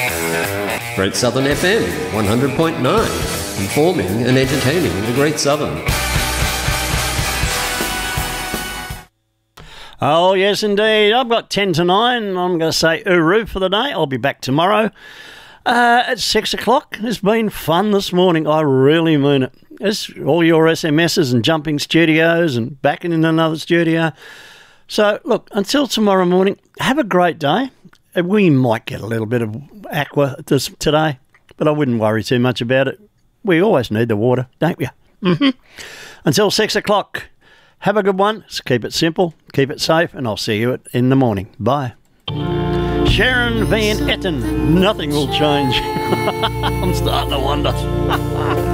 Great Southern FM 100.9, informing and entertaining the Great Southern. Oh, yes, indeed. I've got 10 to 9. I'm going to say uru for the day. I'll be back tomorrow at 6 o'clock. It's been fun this morning. I really mean it. It's all your SMSs and jumping studios and back in another studio. So, look, until tomorrow morning, have a great day. We might get a little bit of aqua today, but I wouldn't worry too much about it. We always need the water, don't we? Until 6 o'clock. Have a good one. So keep it simple, keep it safe, and I'll see you in the morning. Bye. Sharon Van Etten. Nothing will change. I'm starting to wonder.